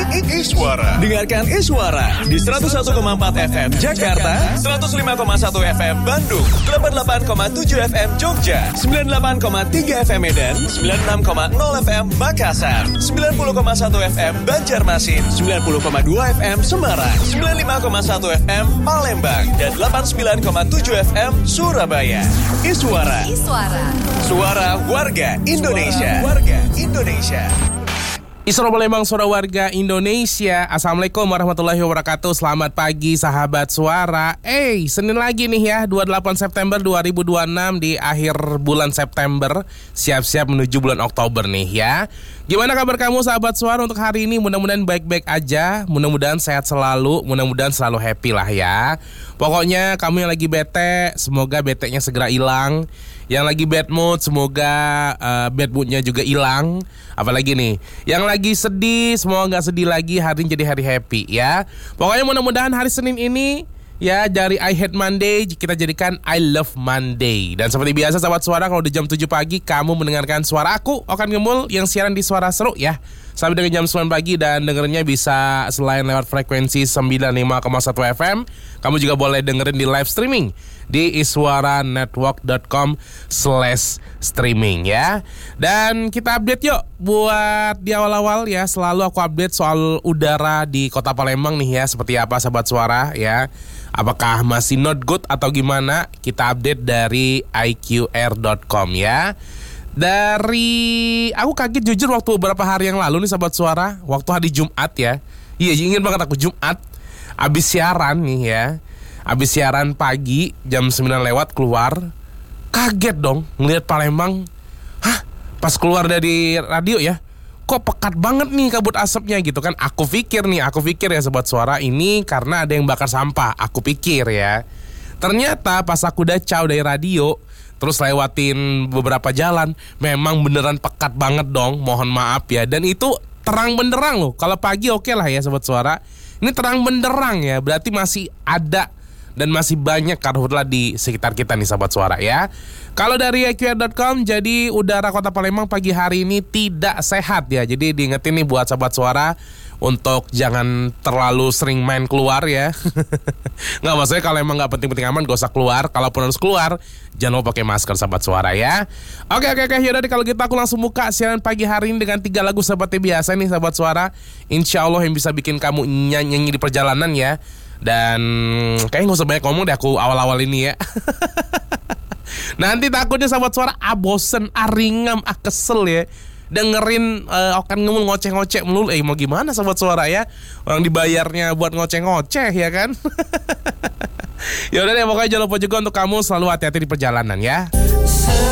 Iswara. Dengarkan Iswara di 101,4 FM Jakarta, 105,1 FM Bandung, 88,7 FM Jogja, 98,3 FM Medan, 96,0 FM Makassar, 90,1 FM Banjarmasin, 90,2 FM Semarang, 95,1 FM Palembang, dan 89,7 FM Surabaya. Iswara. Suara warga Indonesia. Isra Palembang, suara warga Indonesia. Assalamualaikum warahmatullahi wabarakatuh. Selamat pagi sahabat suara. Senin lagi nih ya, 28 September 2026 di akhir bulan September. Siap-siap menuju bulan Oktober nih ya. Gimana kabar kamu sahabat suara untuk hari ini? Mudah-mudahan baik-baik aja. Mudah-mudahan sehat selalu. Mudah-mudahan selalu happy lah ya. Pokoknya kamu yang lagi bete, semoga betenya segera hilang. Yang lagi bad mood, semoga bad moodnya juga hilang. Apalagi nih, yang lagi sedih, semoga gak sedih lagi, hari ini jadi hari happy ya. Pokoknya mudah-mudahan hari Senin ini ya, dari I Hate Monday kita jadikan I Love Monday. Dan seperti biasa sahabat suara, kalau di jam 7 pagi kamu mendengarkan suara aku, Okan Gemul, yang siaran di Suara Seru ya, sampai dengan jam 9 pagi. Dan dengernya bisa selain lewat frekuensi 95,1 FM, kamu juga boleh dengerin di live streaming di iswaranetwork.com/streaming ya. Dan kita update yuk buat di awal-awal ya. Selalu aku update soal udara di kota Palembang nih ya, seperti apa sahabat suara ya. Apakah masih not good atau gimana? Kita update dari iqr.com ya. Aku kaget jujur waktu beberapa hari yang lalu nih sahabat suara, waktu hari Jumat ya. Iya, ingin banget aku Jumat abis siaran nih ya. Abis siaran pagi jam 9 lewat keluar, kaget dong ngelihat Palembang. Pas keluar dari radio ya, kok pekat banget nih kabut asapnya gitu kan. Aku pikir ya sobat suara, ini karena ada yang bakar sampah. Aku pikir ya. Ternyata pas aku dacau dari radio, terus lewatin beberapa jalan, memang beneran pekat banget dong. Mohon maaf ya. Dan itu terang benderang loh. Kalau pagi oke lah ya sobat suara. Ini terang benderang ya, berarti masih ada dan masih banyak karhutlah di sekitar kita nih sahabat suara ya. Kalau dari iqr.com, jadi udara kota Palembang pagi hari ini tidak sehat ya. Jadi diingetin nih buat sahabat suara untuk jangan terlalu sering main keluar ya. Nggak, maksudnya kalau emang nggak penting-penting aman gak usah keluar. Kalaupun harus keluar, jangan lupa pakai masker sahabat suara ya. Oke, yaudah deh kalau gitu aku langsung buka siaran pagi hari ini dengan 3 lagu seperti biasa nih sahabat suara. Insya Allah yang bisa bikin kamu nyanyi di perjalanan ya. Dan kayaknya gak usah banyak ngomong deh aku awal-awal ini ya. Nanti takutnya sahabat suara bosen, ringam, kesel ya dengerin Okan Gemul ngoceh-ngoceh melulu. Mau gimana sahabat suara ya, orang dibayarnya buat ngoceh-ngoceh ya kan. Yaudah deh, pokoknya jangan lupa juga untuk kamu selalu hati-hati di perjalanan ya.